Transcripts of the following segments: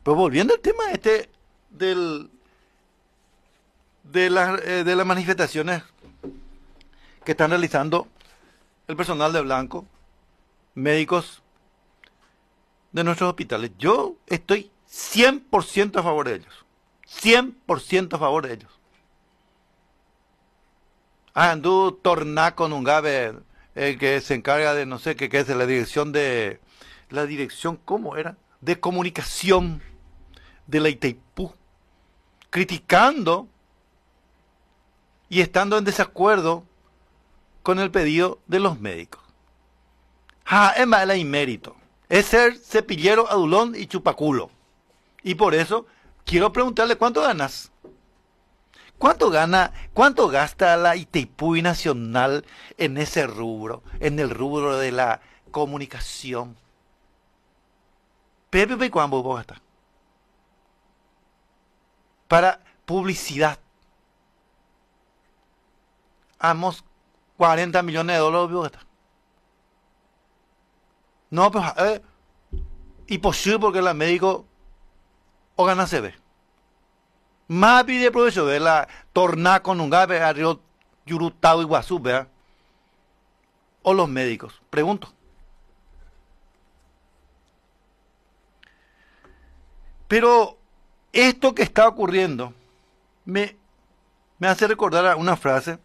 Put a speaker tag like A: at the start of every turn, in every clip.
A: Pero volviendo al tema de las manifestaciones que están realizando el personal de blanco, médicos de nuestros hospitales. Yo estoy 100% a favor de ellos. 100% a favor de ellos. Andú Tornaco Nungabe, el que se encarga de no sé qué es de la dirección, ¿cómo era? De comunicación de la Itaipú, criticando y estando en desacuerdo con el pedido de los médicos. Es mala y mérito. Es ser cepillero, adulón y chupaculo. Y por eso quiero preguntarle cuánto ganas. ¿Cuánto gasta la Itaipú Nacional en ese rubro, en el rubro de la comunicación? Pepe, ¿cuánto vos gastas? Para publicidad. Vamos, 40 millones de dólares vos gastas. No, pues, imposible porque la médico o gana CB. Más pide provecho de la torna con un gabe a Río Yurutado y Guazú, ¿verdad? O los médicos. Pregunto. Pero esto que está ocurriendo me hace recordar a una frase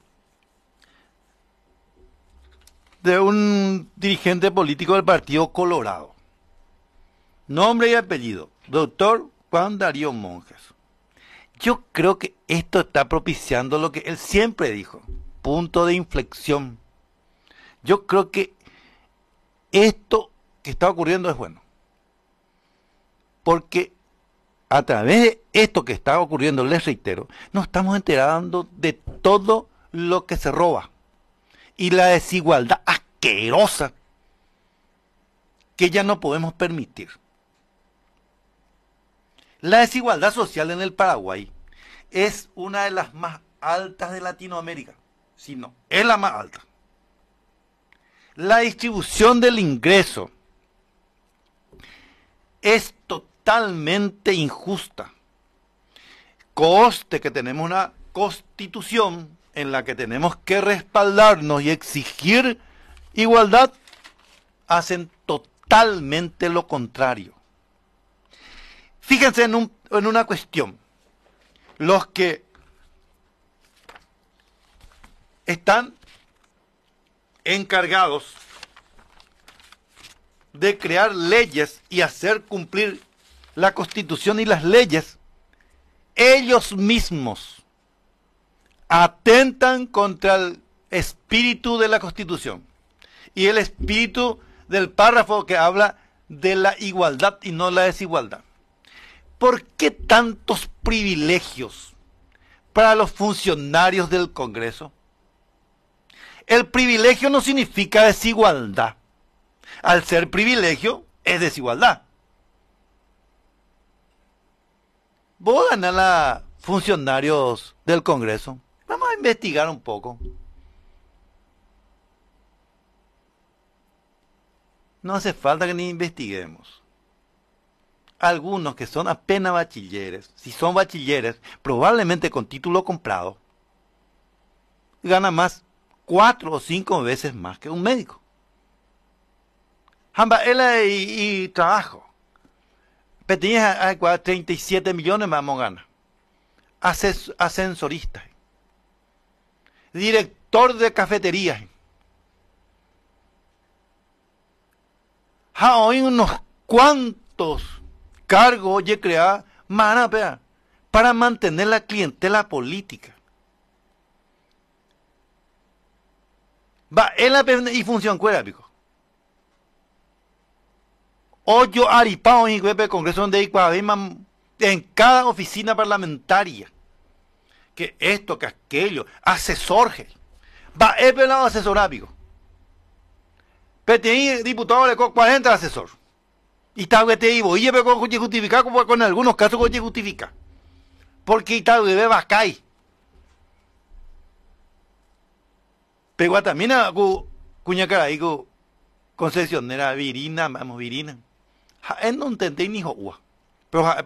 A: de un dirigente político del Partido Colorado. Nombre y apellido, doctor Juan Darío Monjes. Yo creo que esto está propiciando lo que él siempre dijo, punto de inflexión. Yo creo que esto que está ocurriendo es bueno. Porque a través de esto que está ocurriendo, les reitero, nos estamos enterando de todo lo que se roba. Y la desigualdad asquerosa que ya no podemos permitir. La desigualdad social en el Paraguay es una de las más altas de Latinoamérica. Si no, es la más alta. La distribución del ingreso es totalmente injusta. Coste que tenemos una constitución en la que tenemos que respaldarnos y exigir igualdad, hacen totalmente lo contrario. Fíjense en una cuestión. Los que están encargados de crear leyes y hacer cumplir la Constitución y las leyes, ellos mismos atentan contra el espíritu de la Constitución y el espíritu del párrafo que habla de la igualdad y no la desigualdad. ¿Por qué tantos privilegios para los funcionarios del Congreso? El privilegio no significa desigualdad. Al ser privilegio, es desigualdad. Vos ganás a funcionarios del Congreso. Vamos a investigar un poco. No hace falta que ni investiguemos. Algunos que son apenas bachilleres, si son bachilleres, probablemente con título comprado, ganan más 4 o 5 veces más que un médico. Hamba, él y trabajo. Petinha 37 millones vamos a ganar. Ascensorista. Director de cafeterías. Hoy unos cuantos cargos oye crear para mantener la clientela política. Va, él y función cuera, pico. Oyo aripao en el Congreso donde hay en cada oficina parlamentaria. Que esto, que aquello, asesor. Va, es pelado asesorar, pico. PTI, diputado, le co 40 asesor. Y tal vez te digo, y pero justificar como con algunos casos que justifica. Porque tal vez va a caer. Pero también a cuña caray concesionera virina, vamos virina. No entendí ni joa. Pero